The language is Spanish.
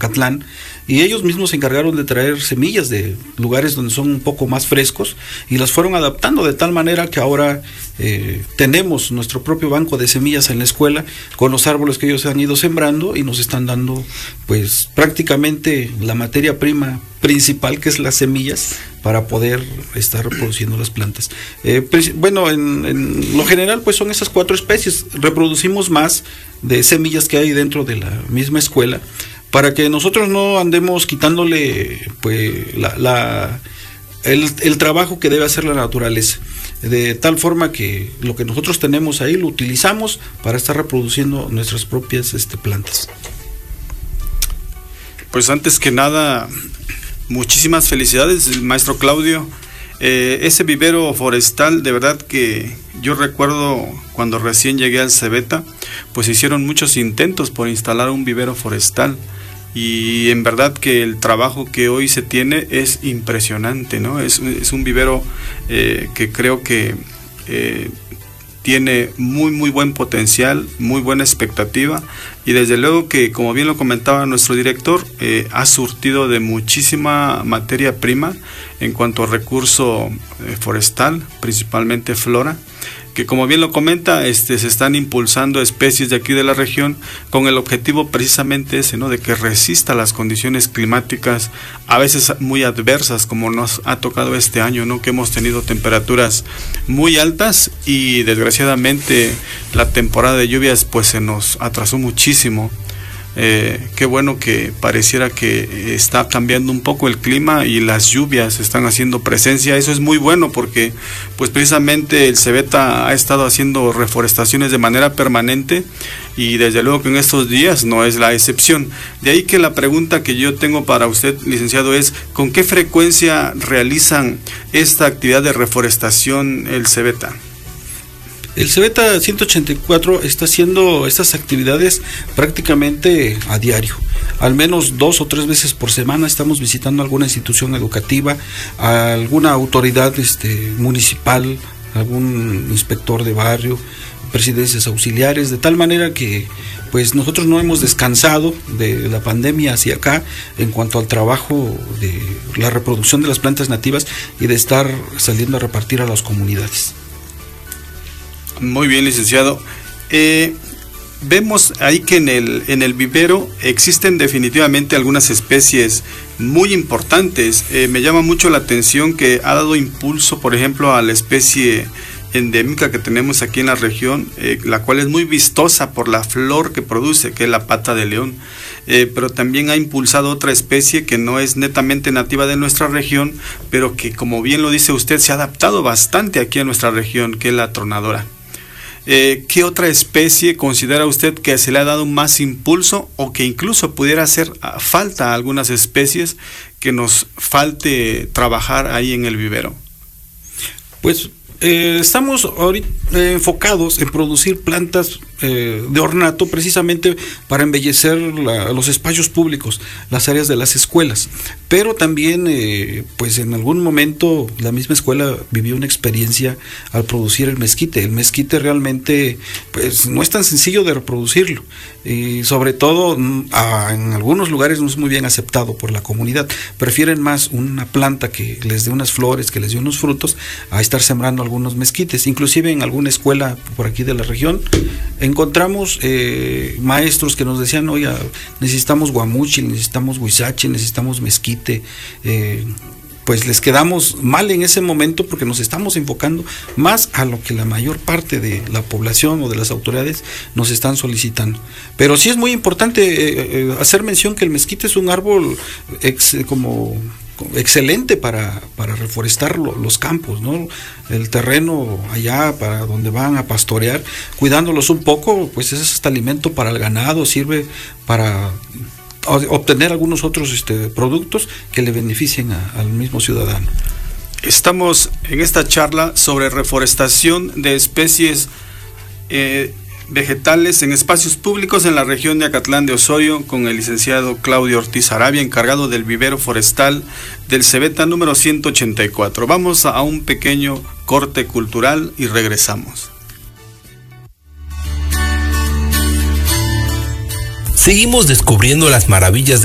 Acatlán, y ellos mismos se encargaron de traer semillas de lugares donde son un poco más frescos y las fueron adaptando de tal manera que ahora tenemos nuestro propio banco de semillas en la escuela con los árboles que ellos han ido sembrando y nos están dando pues prácticamente la materia prima principal, que es las semillas, para poder estar reproduciendo las plantas. Bueno, en lo general pues son esas 4 especies. Reproducimos más de semillas que hay dentro de la misma escuela para que nosotros no andemos quitándole pues el trabajo que debe hacer la naturaleza, de tal forma que lo que nosotros tenemos ahí lo utilizamos para estar reproduciendo nuestras propias plantas. Pues antes que nada, muchísimas felicidades, maestro Claudio. Ese vivero forestal, de verdad que yo recuerdo cuando recién llegué al Cebeta, pues hicieron muchos intentos por instalar un vivero forestal, y en verdad que el trabajo que hoy se tiene es impresionante, ¿no? Es un vivero que creo que tiene muy buen potencial, muy buena expectativa, y desde luego que, como bien lo comentaba nuestro director, ha surtido de muchísima materia prima en cuanto a recurso forestal, principalmente flora, que como bien lo comenta, se están impulsando especies de aquí de la región con el objetivo precisamente ese, ¿no? De que resista las condiciones climáticas a veces muy adversas, como nos ha tocado este año, ¿no? Que hemos tenido temperaturas muy altas y desgraciadamente la temporada de lluvias pues se nos atrasó muchísimo. Qué bueno que pareciera que está cambiando un poco el clima y las lluvias están haciendo presencia. Eso es muy bueno porque pues precisamente el Cebeta ha estado haciendo reforestaciones de manera permanente y desde luego que en estos días no es la excepción. De ahí que la pregunta que yo tengo para usted, licenciado, es ¿con qué frecuencia realizan esta actividad de reforestación el Cebeta? El Cebeta 184 está haciendo estas actividades prácticamente a diario. Al menos 2 o 3 veces por semana estamos visitando alguna institución educativa, alguna autoridad municipal, algún inspector de barrio, presidencias auxiliares, de tal manera que pues nosotros no hemos descansado de la pandemia hacia acá en cuanto al trabajo de la reproducción de las plantas nativas y de estar saliendo a repartir a las comunidades. Muy bien, licenciado. Vemos ahí que en el vivero existen definitivamente algunas especies muy importantes. Me llama mucho la atención que ha dado impulso, por ejemplo, a la especie endémica que tenemos aquí en la región, la cual es muy vistosa por la flor que produce, que es la pata de león. Pero también ha impulsado otra especie que no es netamente nativa de nuestra región, pero que, como bien lo dice usted, se ha adaptado bastante aquí a nuestra región, que es la tronadora. ¿Qué otra especie considera usted que se le ha dado más impulso o que incluso pudiera hacer falta a algunas especies que nos falte trabajar ahí en el vivero? Pues estamos ahorita enfocados en producir plantas de ornato precisamente para embellecer los espacios públicos, las áreas de las escuelas, pero también pues en algún momento la misma escuela vivió una experiencia al producir el mezquite. El mezquite realmente pues no es tan sencillo de reproducirlo y sobre todo en algunos lugares no es muy bien aceptado por la comunidad. Prefieren más una planta que les dé unas flores, que les dé unos frutos, a estar sembrando algunos mezquites. Inclusive en alguna escuela por aquí de la región encontramos maestros que nos decían: oiga, necesitamos guamúchil, necesitamos huizache, necesitamos mezquite. Pues les quedamos mal en ese momento porque nos estamos enfocando más a lo que la mayor parte de la población o de las autoridades nos están solicitando. Pero sí es muy importante hacer mención que el mezquite es un árbol excelente para reforestar los campos, ¿no? El terreno allá para donde van a pastorear, cuidándolos un poco, pues es hasta alimento para el ganado, sirve para obtener algunos otros productos que le beneficien al mismo ciudadano. Estamos en esta charla sobre reforestación de especies vegetales en espacios públicos en la región de Acatlán de Osorio con el licenciado Claudio Ortiz Arabia, encargado del vivero forestal del Cebeta número 184. Vamos a un pequeño corte cultural y regresamos. Seguimos descubriendo las maravillas